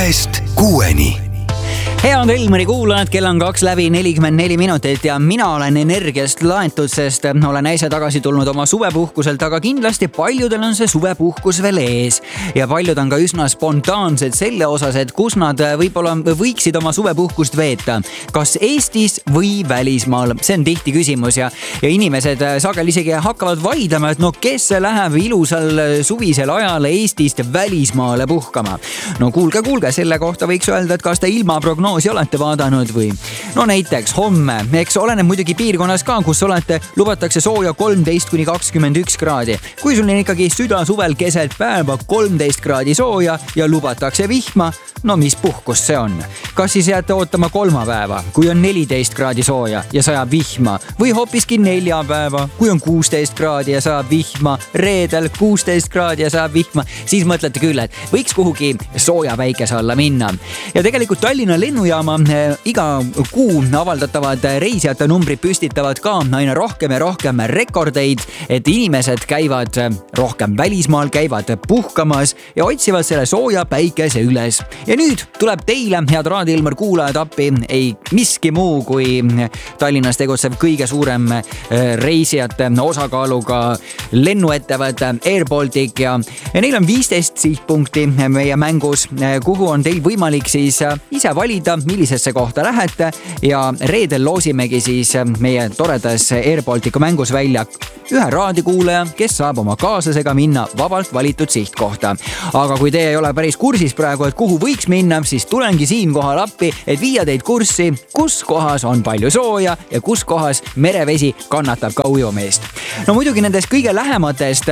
6-6. Head Elmari kuulajad, kell on 2:44 minutit ja mina olen energiast laetud, sest olen äsja tagasi tulnud oma suvepuhkuselt, aga kindlasti paljudel on see suvepuhkus veel ees. Ja paljud on ka üsna spontaansed selle osas, et kus nad võib-olla võiksid oma suvepuhkust veeta. Kas Eestis või välismaal? See on tihti küsimus ja inimesed sageli isegi hakkavad vaidlema, et kes läheb ilusal suvisel ajal Eestist välismaale puhkama. No kuulge, selle kohta võiks öelda, et kas te ilmaprognoosi olete vaadanud või näiteks homme, eks oleneb muidugi piirkonnas ka, kus olete, lubatakse sooja 13-21 kraadi. Kui sul on ikkagi südasuvel keset päeva 13 kraadi sooja ja lubatakse vihma, mis puhkus see on? Kas siis jääte ootama kolmapäeva, kui on 14 kraadi sooja ja sajab vihma, või hoopiski neljapäeva, kui on 16 kraadi ja sajab vihma, reedel 16 kraadi ja sajab vihma, siis mõtlete küll, et võiks kuhugi sooja päikese alla minna. Ja tegelikult Tallinna lennujaama iga kuu avaldatavad reisijate numbrid püstitavad ka aina rohkem ja rohkem rekordeid, et inimesed käivad rohkem välismaal, käivad puhkamas ja otsivad selle sooja päikese üles. Ja nüüd tuleb teile, head Raadio Elmar kuulajad, appi ei miski muu kui Tallinnas tegutsev kõige suurem reisijate osakaaluga lennuettevõte Air Baltic ja neil on 15 sihtpunkti meie mängus, kuhu on teil võimalik siis ise valida, millisesse kohta lähete ja reedel loosimegi siis meie toredas Air Balticu mängus välja ühe raadiokuulaja, kes saab oma kaaslasega minna vabalt valitud sihtkohta. Aga kui te ei ole päris kursis praegu, et kuhu võiks minna, siis tulengi siinkohal appi, et viia teid kurssi, kus kohas on palju sooja ja kus kohas merevesi kannatab ka ujumist. Muidugi nendest kõige lähematest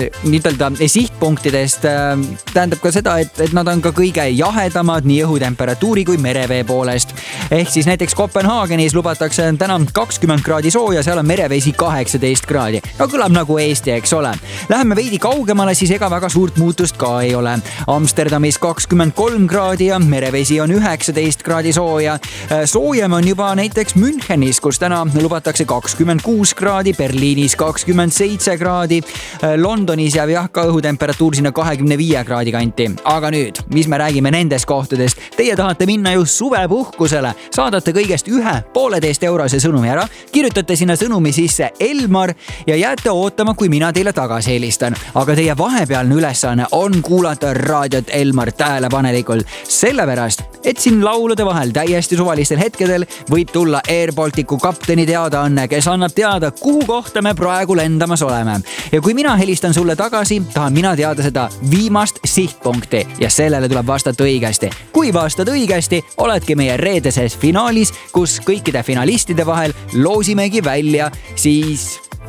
sihtpunktidest tähendab ka seda, et nad on ka kõige jahedamad nii õhutemperatuuri kui merevee poolest. Ehk siis näiteks Kopenhaagenis lubatakse täna 20 kraadi sooja, seal on merevesi 18 kraadi. Kõlab nagu Eesti, eks ole. Läheme veidi kaugemale, siis ega väga suurt muutust ka ei ole. Amsterdamis 23 kraadi ja merevesi on 19 kraadi sooja. Soojem on juba näiteks Münchenis, kus täna lubatakse 26 kraadi, Berliinis 27 kraadi, Londonis jääb ka õhutemperatuur sinna 25 kraadi kanti. Aga nüüd, mis me räägime nendest kohtadest? Teie tahate minna ju suvepuhkusele, saadate kõigest 1,5 eurose sõnumi ära, kirjutate sinna sõnumi sisse Elmar ja jääte ootama, kui mina teile tagasi helistan. Aga teie vahepealne ülesanne on kuulata raadiot Elmar tähelepanelikult. Sellepärast, et siin laulude vahel täiesti suvalistel hetkedel võib tulla Air Balticu kapteni teadaanne, kes annab teada, kuhu kohta me praegu lendamas oleme. Ja kui mina helistan sulle tagasi, tahan mina teada seda viimast sihtpunkti ja sellele tuleb vastata õigesti. Kui vastad õigesti, oledki meie reedeses finaalis, kus kõikide finalistide vahel loosimegi välja siis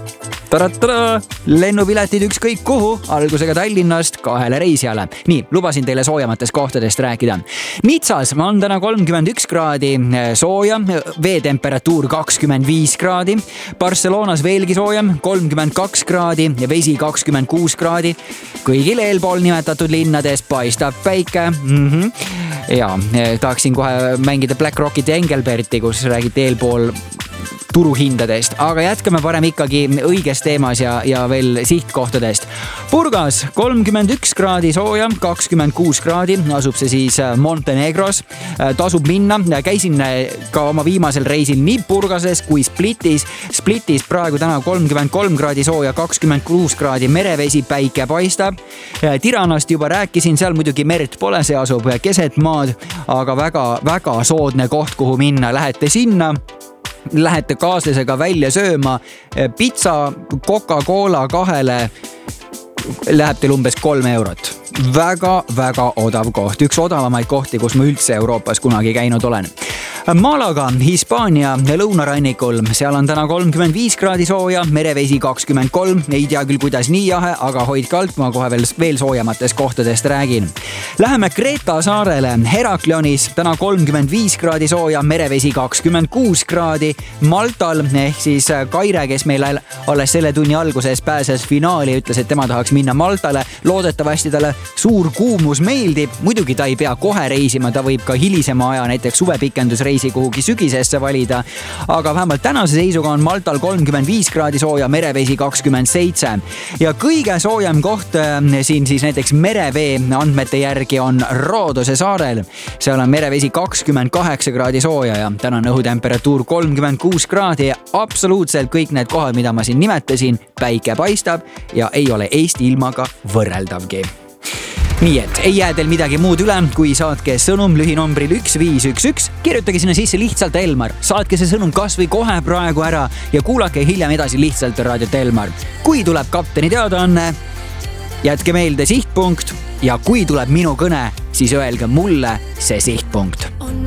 lennupiletid ükskõik kuhu, algusega Tallinnast 2 reisijale. Nii, lubasin teile soojamatest kohtadest rääkida. Nitsas on täna 31 kraadi sooja, veetemperatuur 25 kraadi. Barcelonas veelgi soojem, 32 kraadi ja vesi 26 kraadi. Kõigil eelpool nimetatud linnades paistab päike. Ja tahaksin kohe mängida Black Rockit ja Engelberti, kus räägiti eelpool turuhindadest, aga jätkame parem ikkagi õiges teemas ja veel sihtkohtadest. Burgas 31 kraadi sooja, 26 kraadi, asub see siis Montenegros. Tasub minna, käisin ka oma viimasel reisil nii Burgases kui Splitis. Splitis praegu täna 33 kraadi sooja, 26 kraadi merevesi, päike paistab. Tiranast juba rääkisin, seal muidugi merd pole, see asub keset maad, aga väga soodne koht, kuhu minna. Lähete sinna, lähete kaaslasega välja sööma, pizza, Coca-Cola 2 läheb teil umbes 3 eurot. Väga odav koht, üks odavamaid kohti, kus ma üldse Euroopas kunagi käinud olen. Malaga, Hispaania lõunarannikul, seal on täna 35 kraadi sooja, merevesi 23, ei tea küll kuidas nii jahe, aga hoidke alt, ma kohe veel soojamates kohtadest räägin. Läheme Kreeta saarele, Heraklionis, täna 35 kraadi sooja, merevesi 26 kraadi, Maltal ehk siis Kaire, kes meil alles selle tunni alguses pääses finaali, ütles, et tema tahaks minna Maltale, loodetavasti talle suur kuumus meeldib, muidugi ta ei pea kohe reisima, ta võib ka hilisema aja, näiteks suvepikendusreisi reisi kuhugi sügisesse valida. Aga vähemalt tänase seisuga on Maltal 35 kraadi sooja, merevesi 27. Ja kõige soojem koht siin siis näiteks merevee andmete järgi on Roodose saarel. Seal on merevesi 28 kraadi sooja ja tänane õhutemperatuur 36 kraadi ja absoluutselt kõik need kohad, mida ma siin nimetasin, päike paistab ja ei ole Eesti ilmaga võrreldavgi. Nii et ei jää teil midagi muud üle, kui saatke sõnum lühinombril 1511, kirjutage sinna sisse lihtsalt Elmar, saatke see sõnum kas või kohe praegu ära ja kuulake hiljem edasi lihtsalt raadiot Elmar. Kui tuleb kapteni teadaanne, jätke meelde sihtpunkt ja kui tuleb minu kõne, siis öelge mulle see sihtpunkt.